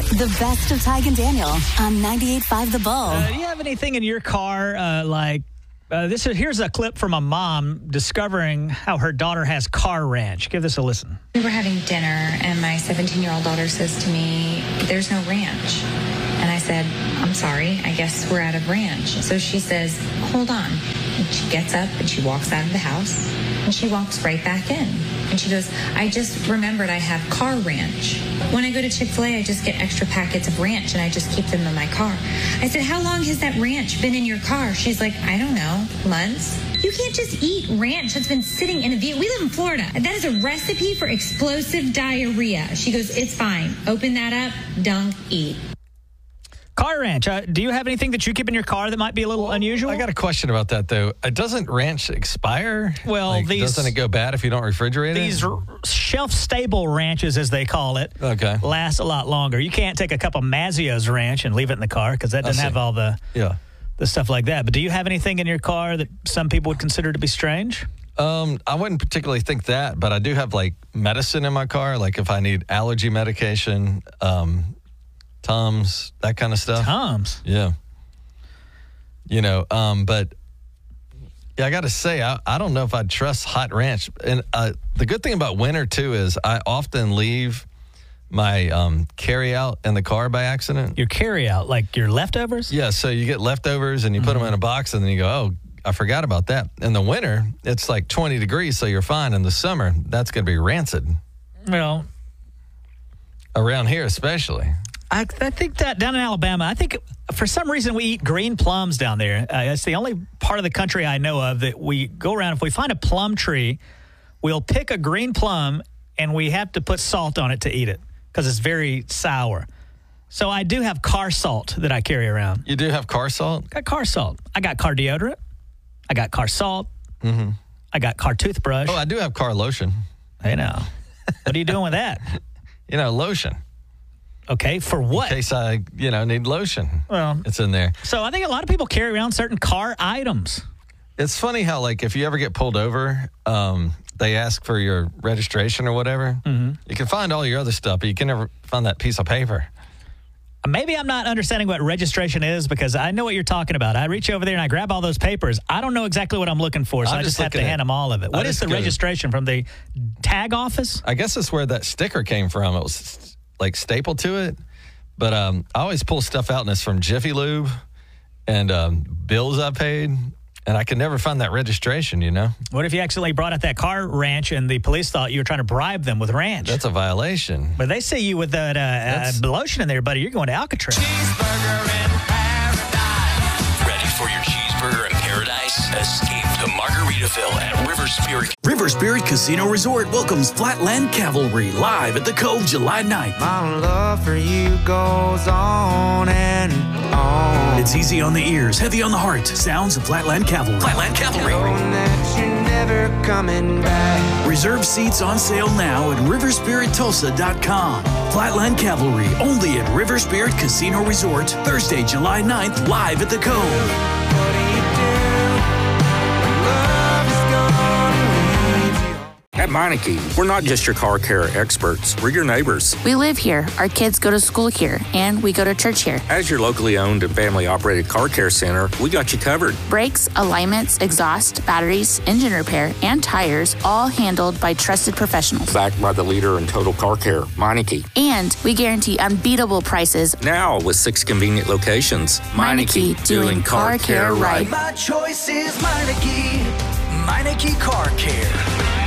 The best of Tig and Daniel on 98.5 The Bull. Do you have anything in your car here's a clip from a mom discovering how her daughter has car ranch. Give this a listen. We were having dinner, and my 17-year-old daughter says to me, "There's no ranch." And I said, "I'm sorry, I guess we're out of ranch." So she says, "Hold on." And she gets up and she walks out of the house, and she walks right back in. And she goes, "I just remembered I have car ranch. When I go to Chick-fil-A, I just get extra packets of ranch, and I just keep them in my car." I said, "How long has that ranch been in your car?" She's like, "I don't know, months." You can't just eat ranch that's been sitting in a vehicle. We live in Florida. That is a recipe for explosive diarrhea. She goes, "It's fine. Open that up, dunk, eat." Car ranch. Do you have anything that you keep in your car that might be a little unusual? I got a question about that, though. Doesn't ranch expire? Well, doesn't it go bad if you don't refrigerate it? These shelf-stable ranches, as they call it, last a lot longer. You can't take a cup of Mazzio's ranch and leave it in the car because that doesn't have all the stuff like that. But do you have anything in your car that some people would consider to be strange? I wouldn't particularly think that, but I do have, medicine in my car, like if I need allergy medication, Tums, that kind of stuff. Tums? Yeah. But I got to say, I don't know if I'd trust hot ranch. And the good thing about winter, too, is I often leave my carry-out in the car by accident. Your carry-out, like your leftovers? Yeah, so you get leftovers and you put them in a box and then you go, oh, I forgot about that. In the winter, it's like 20 degrees, so you're fine. In the summer, that's going to be rancid. Well, around here especially. I think that down in Alabama, I think for some reason we eat green plums down there. It's the only part of the country I know of that we go around. If we find a plum tree, we'll pick a green plum and we have to put salt on it to eat it because it's very sour. So I do have car salt that I carry around. You do have car salt? Got car salt. I got car deodorant. I got car salt. Mm-hmm. I got car toothbrush. Oh, I do have car lotion. I know. What are you doing with that? Lotion. Okay, for what? In case I, need lotion. Well, it's in there. So I think a lot of people carry around certain car items. It's funny how, if you ever get pulled over, they ask for your registration or whatever. Mm-hmm. You can find all your other stuff, but you can never find that piece of paper. Maybe I'm not understanding what registration is because I know what you're talking about. I reach over there and I grab all those papers. I don't know exactly what I'm looking for, so I just have to hand them all of it. What is the registration from the tag office? I guess that's where that sticker came from. It was stapled to it. But I always pull stuff out, and it's from Jiffy Lube and bills I paid. And I could never find that registration, What if you accidentally brought out that car ranch and the police thought you were trying to bribe them with ranch? That's a violation. But they see you with that lotion in there, buddy. You're going to Alcatraz. Cheeseburger in paradise. Ready for your cheeseburger in paradise? Escape to Margaritaville at River Spirit. River Spirit Casino Resort welcomes Flatland Cavalry live at the Cove July 9th. My love for you goes on and on. It's easy on the ears, heavy on the heart. Sounds of Flatland Cavalry. Flatland Cavalry. Knowing that you're never coming back. Reserve seats on sale now at riverspirittulsa.com. Flatland Cavalry, only at River Spirit Casino Resort, Thursday, July 9th, live at the Cove. What do you do when love is gone and leaves you? At Meineke, we're not just your car care experts, we're your neighbors. We live here, our kids go to school here, and we go to church here. As your locally owned and family-operated car care center, we got you covered. Brakes, alignments, exhaust, batteries, engine repair, and tires, all handled by trusted professionals. Backed by the leader in total car care, Meineke. And we guarantee unbeatable prices. Now with 6 convenient locations. Meineke, doing car care right. My choice is Meineke. Meineke Car Care.